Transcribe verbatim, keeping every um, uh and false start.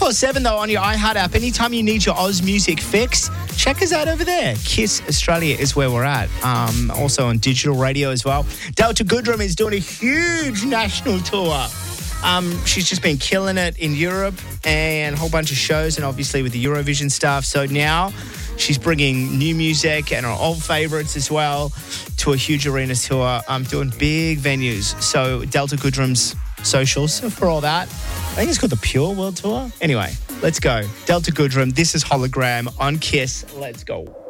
twenty-four seven, though, on your iHeart app. Anytime you need your Oz music fix, check us out over there. Kiss Australia is where we're at. Um, also on digital radio as well. Delta Goodrem is doing a huge national tour. Um, she's just been killing it in Europe and a whole bunch of shows, and obviously with the Eurovision stuff. So now she's bringing new music and her old favourites as well to a huge arena tour. Um, doing big venues. So Delta Goodrem's socials for all that. I think it's called the Pure World Tour. Anyway, let's go. Delta Goodrem, this is Hologram on Kiss. Let's go.